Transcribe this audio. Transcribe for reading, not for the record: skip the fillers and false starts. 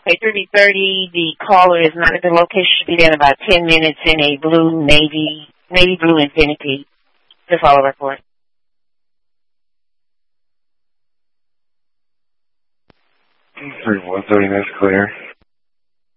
Okay, 330, the caller is not at the location. Should be there in about 10 minutes in a blue, navy blue Infiniti. To follow report. 3130, that's clear.